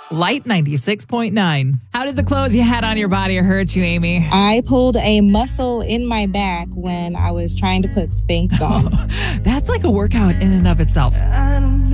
Light 96.9. How did the clothes you had on your body hurt you, Amy? I pulled a muscle in my back when I was trying to put Spanx on. That's like a workout in and of itself.